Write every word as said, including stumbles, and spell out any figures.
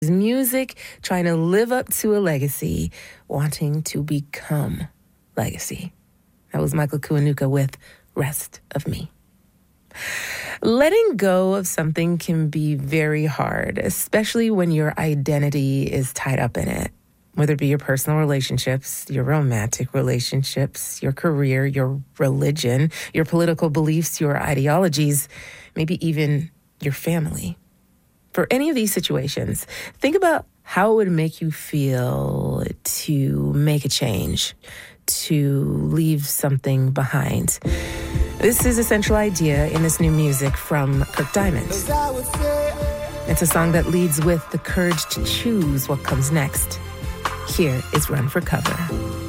Music, trying to live up to a legacy, wanting to become legacy. That was Michael Kiwanuka with Rest of Me. Letting go of something can be very hard, especially when your identity is tied up in it. Whether it be your personal relationships, your romantic relationships, your career, your religion, your political beliefs, your ideologies, maybe even your family. For any of these situations, think about how it would make you feel to make a change, to leave something behind. This is a central idea in this new music from Kirk Diamond. It's a song that leads with the courage to choose what comes next. Here is Run for Cover.